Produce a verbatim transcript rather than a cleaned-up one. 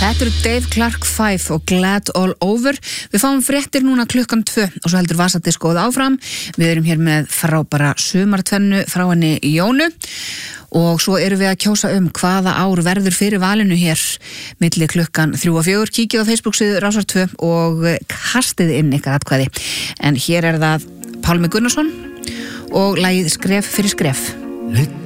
Þetta eru Dave Clark five og Glad All Over. Við fáum fréttir núna klukkan tvö og svo heldur Vasadiskóð áfram. Við erum hér með frábæra sumartvennu frá henni Jónu og svo erum við að kjósa um hvaða ár verður fyrir valinu hér milli klukkan þrjú og fjögur. Kíkið á Facebook-síðu Rásar tvö og kastið inn ykkar atkvæði. En hér er það Pálmi Gunnarsson og lagið Skref fyrir skref.